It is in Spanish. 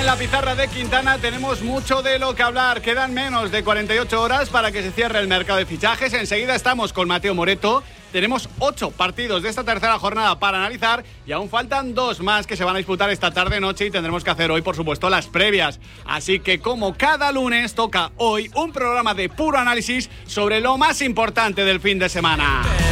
la pizarra de Quintana tenemos mucho de lo que hablar. Quedan menos de 48 horas para que se cierre el mercado de fichajes. Enseguida estamos con Mateo Moreto. Tenemos 8 partidos de esta tercera jornada para analizar y aún faltan 2 más que se van a disputar esta tarde-noche y tendremos que hacer hoy, por supuesto, las previas. Así que, como cada lunes, toca hoy un programa de puro análisis sobre lo más importante del fin de semana.